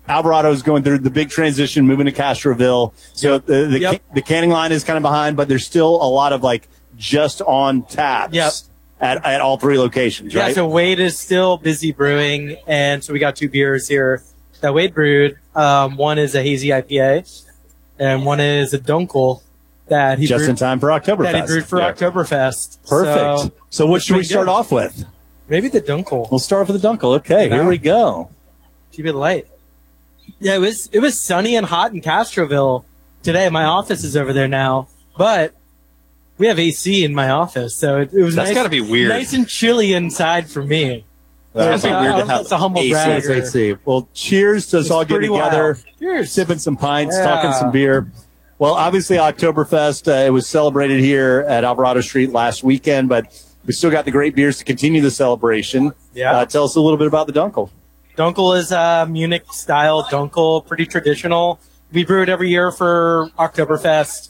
Alvarado's going through the big transition, moving to Castroville. So the canning line is kind of behind, but there's still a lot of like just on taps at all three locations, right? Yeah, so Wade is still busy brewing, and so we got 2 beers here that Wade brewed. One is a hazy IPA, and one is a Dunkel that he just brewed, in time for Oktoberfest. That he brewed for Oktoberfest. Perfect. So what should we start off with? Maybe the Dunkel. We'll start off with the Dunkel. Okay, here we go. Keep it light. Yeah, it was sunny and hot in Castroville today. My office is over there now, but we have AC in my office, so it was That's nice. gotta be weird. Nice and chilly inside for me. That's weird to have That's a humble AC. brag. Well, cheers to us all getting together, Cheers. sipping some pints, talking some beer. Well, obviously Oktoberfest, it was celebrated here at Alvarado Street last weekend, but we still got the great beers to continue the celebration. Yeah. Tell us a little bit about the Dunkel. Dunkel is a Munich-style Dunkel, pretty traditional. We brew it every year for Oktoberfest,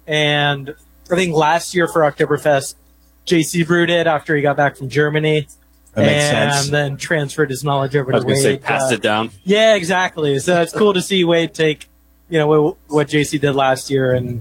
and I think last year for Oktoberfest, JC brewed it after he got back from Germany. That makes sense. And then transferred his knowledge over to Wade. I was going to say, passed it down. Yeah, exactly. So it's cool to see Wade take, what JC did last year and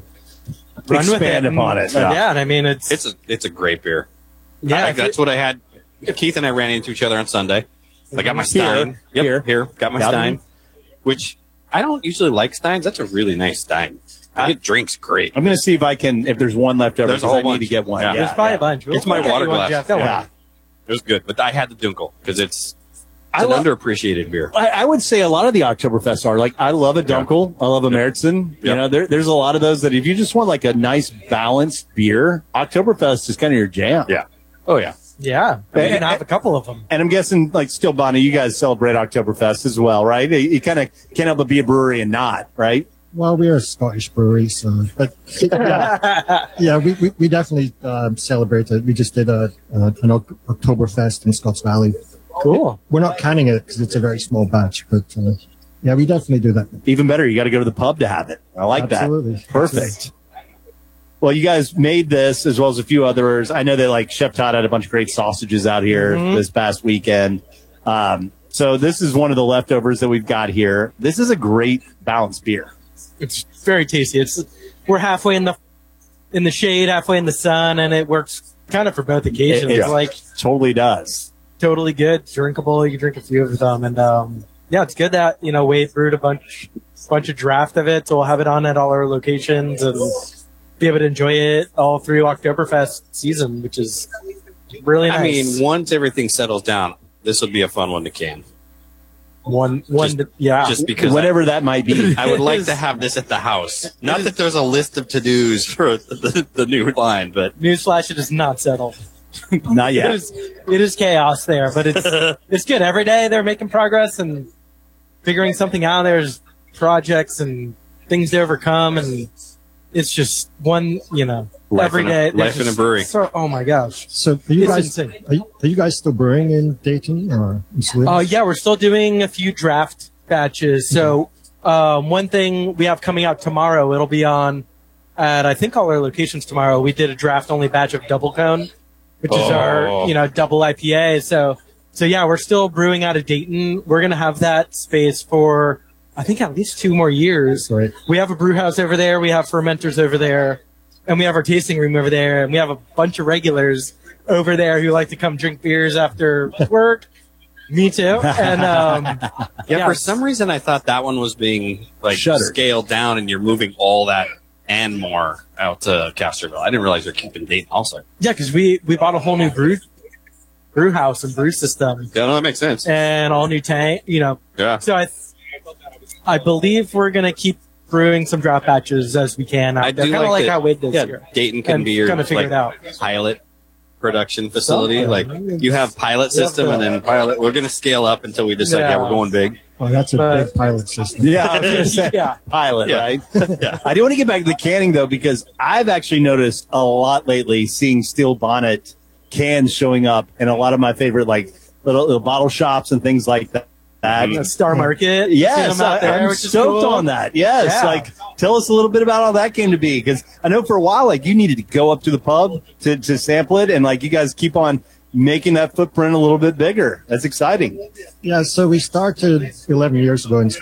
run with it. Expand upon it. Yeah, and I mean, it's a great beer. Yeah, that's what I had. Keith and I ran into each other on Sunday. I got my Stein. Here. Got my Stein, which I don't usually like Steins. That's a really nice Stein. It drinks great. I'm going to see if there's one left over. There's a whole I need bunch. to get one. Yeah. there's probably a bunch. It's my water glass. Yeah. It was good, but I had the Dunkel because it's an underappreciated beer. I would say a lot of the Oktoberfests are like, I love a Dunkel. I love a Märzen. You know, there's a lot of those that if you just want like a nice balanced beer, Oktoberfest is kind of your jam. Yeah. Oh yeah. Yeah. I mean, you can have a couple of them. And I'm guessing like Still Bonnie, you guys celebrate Oktoberfest as well, right? You kind of can't help but be a brewery and not, right? Well, we're a Scottish brewery, so but we definitely celebrate it. We just did an Oktoberfest in Scotts Valley. Cool. We're not canning it because it's a very small batch, but we definitely do that. Even better, you got to go to the pub to have it. I like Absolutely. that. Perfect. Well, you guys made this as well as a few others. I know that like Chef Todd had a bunch of great sausages out here this past weekend. So this is one of the leftovers that we've got here. This is a great balanced beer. It's very tasty. We're halfway in the shade, halfway in the sun, and it works kind of for both occasions. It totally does. Totally good, drinkable. You can drink a few of them, and it's good that Wade brewed a bunch of draft of it, so we'll have it on at all our locations and be able to enjoy it all through Oktoberfest season, which is really nice. I mean, once everything settles down, this would be a fun one to can. Just because whatever that might be. I would like to have this at the house. Not that there's a list of to-dos for the new line, but newsflash, it is not settled. Not yet. It is chaos there, but it's good. Every day they're making progress and figuring something out. There's projects and things to overcome, and it's just one, every day. Life in a brewery. Oh my gosh! So are you guys still brewing in Dayton or in Salinas? Yeah, we're still doing a few draft batches. So one thing we have coming out tomorrow, it'll be on at I think all our locations tomorrow. We did a draft only batch of Double Cone, which is our double IPA. So yeah, we're still brewing out of Dayton. We're gonna have that space for I think at least 2 more years. Right. We have a brew house over there. We have fermenters over there. And we have our tasting room over there. And we have a bunch of regulars over there who like to come drink beers after work. Me too. And for some reason I thought that one was being scaled down and you're moving all that and more out to Castroville. I didn't realize they're keeping Dayton also. Yeah, because we bought a whole new brew house and brew system. Yeah, no, that makes sense. And all new tank, Yeah. So I believe we're going to keep brewing some draft batches as we can. I do kind of like how Wade does here. Dayton can be your figure it out. pilot production facility. You have pilot system and then pilot. We're going to scale up until we decide, we're going big. Oh, that's a big pilot system. Yeah, I was going to say pilot, right? Yeah. I do want to get back to the canning, though, because I've actually noticed a lot lately seeing Steel Bonnet cans showing up in a lot of my favorite, little bottle shops and things like that. Star Market. Yes, I'm stoked on that. Yes, tell us a little bit about how that came to be, because I know for a while, you needed to go up to the pub to sample it, and you guys keep on making that footprint a little bit bigger. That's exciting. Yeah, so we started 11 years ago in